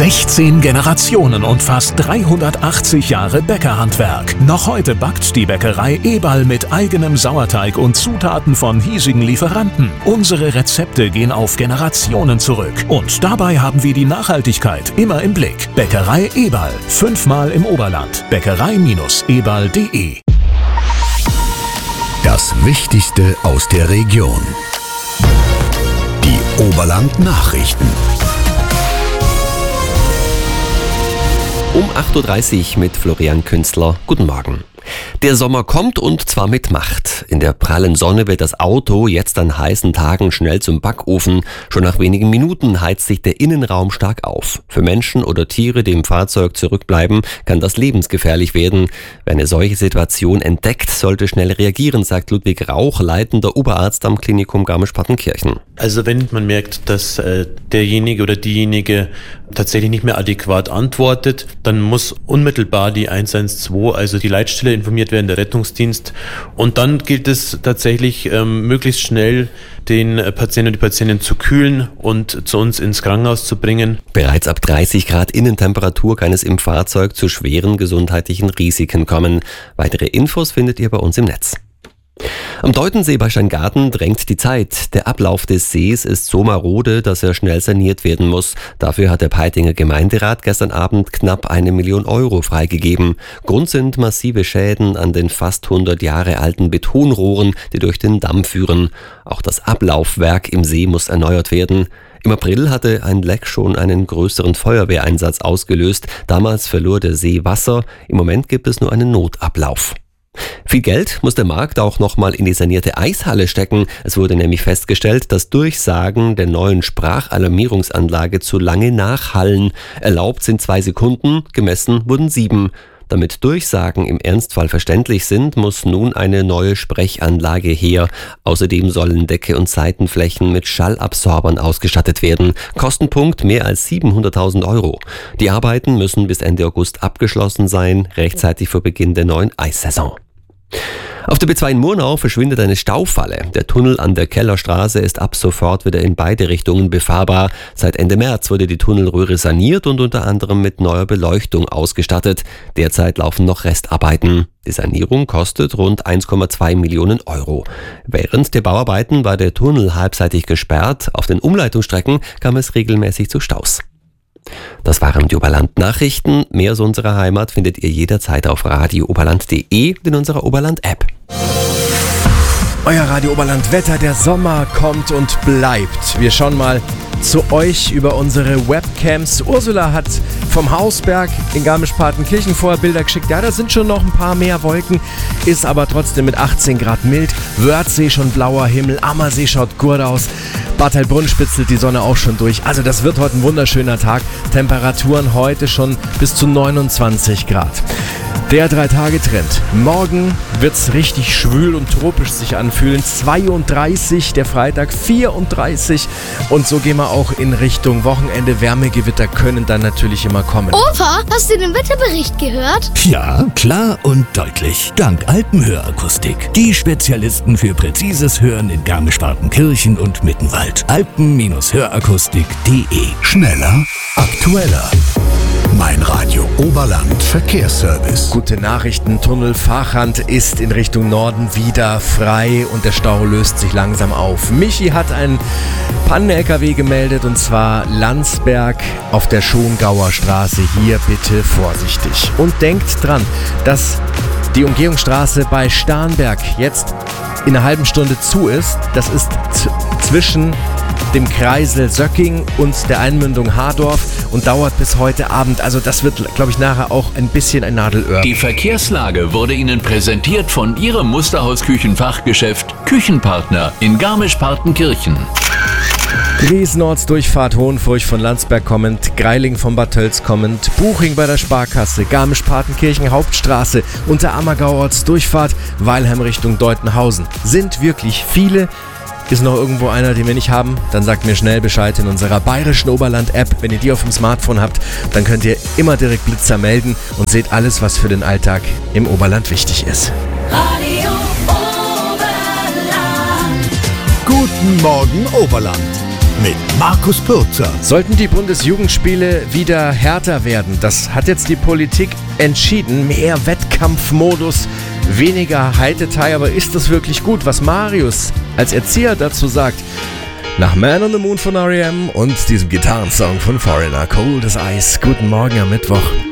16 Generationen und fast 380 Jahre Bäckerhandwerk. Noch heute backt die Bäckerei Eberl mit eigenem Sauerteig und Zutaten von hiesigen Lieferanten. Unsere Rezepte gehen auf Generationen zurück. Und dabei haben wir die Nachhaltigkeit immer im Blick. Bäckerei Eberl. 5-mal im Oberland. Bäckerei-eberl.de. Das Wichtigste aus der Region. Die Oberland-Nachrichten. Um 8.30 Uhr mit Florian Künstler. Guten Morgen. Der Sommer kommt und zwar mit Macht. In der prallen Sonne wird das Auto jetzt an heißen Tagen schnell zum Backofen. Schon nach wenigen Minuten heizt sich der Innenraum stark auf. Für Menschen oder Tiere, die im Fahrzeug zurückbleiben, kann das lebensgefährlich werden. Wer eine solche Situation entdeckt, sollte schnell reagieren, sagt Ludwig Rauch, leitender Oberarzt am Klinikum Garmisch-Partenkirchen. Also wenn man merkt, dass derjenige oder diejenige tatsächlich nicht mehr adäquat antwortet, dann muss unmittelbar die 112, also die Leitstelle, informiert werden, der Rettungsdienst. Und dann gilt es tatsächlich, möglichst schnell den Patienten und die Patientin zu kühlen und zu uns ins Krankenhaus zu bringen. Bereits ab 30 Grad Innentemperatur kann es im Fahrzeug zu schweren gesundheitlichen Risiken kommen. Weitere Infos findet ihr bei uns im Netz. Am Deutensee bei Steingarten drängt die Zeit. Der Ablauf des Sees ist so marode, dass er schnell saniert werden muss. Dafür hat der Peitinger Gemeinderat gestern Abend knapp 1 Million Euro freigegeben. Grund sind massive Schäden an den fast 100 Jahre alten Betonrohren, die durch den Damm führen. Auch das Ablaufwerk im See muss erneuert werden. Im April hatte ein Leck schon einen größeren Feuerwehreinsatz ausgelöst. Damals verlor der See Wasser. Im Moment gibt es nur einen Notablauf. Viel Geld muss der Markt auch nochmal in die sanierte Eishalle stecken. Es wurde nämlich festgestellt, dass Durchsagen der neuen Sprachalarmierungsanlage zu lange nachhallen. Erlaubt sind 2 Sekunden, gemessen wurden 7. Damit Durchsagen im Ernstfall verständlich sind, muss nun eine neue Sprechanlage her. Außerdem sollen Decke und Seitenflächen mit Schallabsorbern ausgestattet werden. Kostenpunkt mehr als 700.000 Euro. Die Arbeiten müssen bis Ende August abgeschlossen sein, rechtzeitig vor Beginn der neuen Eissaison. Auf der B2 in Murnau verschwindet eine Staufalle. Der Tunnel an der Kellerstraße ist ab sofort wieder in beide Richtungen befahrbar. Seit Ende März wurde die Tunnelröhre saniert und unter anderem mit neuer Beleuchtung ausgestattet. Derzeit laufen noch Restarbeiten. Die Sanierung kostet rund 1,2 Millionen Euro. Während der Bauarbeiten war der Tunnel halbseitig gesperrt. Auf den Umleitungsstrecken kam es regelmäßig zu Staus. Das waren die Oberland-Nachrichten. Mehr aus unserer Heimat findet ihr jederzeit auf radiooberland.de und in unserer Oberland-App. Euer Radio Oberland Wetter, der Sommer kommt und bleibt. Wir schauen mal zu euch über unsere Webcams. Ursula hat vom Hausberg in Garmisch-Partenkirchen vorher Bilder geschickt. Ja, da sind schon noch ein paar mehr Wolken, ist aber trotzdem mit 18 Grad mild. Wörthsee schon blauer Himmel, Ammersee schaut gut aus. Bad Heilbrunn spitzelt die Sonne auch schon durch. Also das wird heute ein wunderschöner Tag. Temperaturen heute schon bis zu 29 Grad. Der 3-Tage-Trend. Morgen wird's richtig schwül und tropisch sich anfühlen. 32, der Freitag 34. Und so gehen wir auch in Richtung Wochenende. Wärmegewitter können dann natürlich immer kommen. Opa, hast du den Wetterbericht gehört? Ja, klar und deutlich. Dank Alpenhörakustik. Die Spezialisten für präzises Hören in Garmisch-Partenkirchen und Mittenwald. Alpen-Hörakustik.de. Schneller, aktueller. Mein Radio Oberland Verkehrsservice. Gute Nachrichten, Tunnel Fahrrand ist in Richtung Norden wieder frei und der Stau löst sich langsam auf. Michi hat einen Pannen-LKW gemeldet und zwar Landsberg auf der Schongauer Straße. Hier bitte vorsichtig. Und denkt dran, dass die Umgehungsstraße bei Starnberg jetzt in einer halben Stunde zu ist. Das ist zwischen dem Kreisel Söcking und der Einmündung Hardorf und dauert bis heute Abend. Also das wird, glaube ich, nachher auch ein bisschen ein Nadelöhr. Die Verkehrslage wurde Ihnen präsentiert von Ihrem Musterhaus-Küchenfachgeschäft Küchenpartner in Garmisch-Partenkirchen. Griesenortsdurchfahrt Hohenfurch von Landsberg kommend, Greiling von Bad Tölz kommend, Buching bei der Sparkasse, Garmisch-Partenkirchen Hauptstraße, Unterammergau-Ortsdurchfahrt, Weilheim Richtung Deutenhausen. Sind wirklich viele. Ist noch irgendwo einer, den wir nicht haben? Dann sagt mir schnell Bescheid in unserer bayerischen Oberland-App. Wenn ihr die auf dem Smartphone habt, dann könnt ihr immer direkt Blitzer melden und seht alles, was für den Alltag im Oberland wichtig ist. Radio Oberland. Guten Morgen Oberland. mit Markus Pürzer. Sollten die Bundesjugendspiele wieder härter werden, das hat jetzt die Politik entschieden. Mehr Wettkampfmodus, weniger Heititei, aber ist das wirklich gut? Was Marius als Erzieher dazu sagt, nach Man on the Moon von R.E.M. und diesem Gitarrensong von Foreigner, Cold as Ice. Guten Morgen am Mittwoch.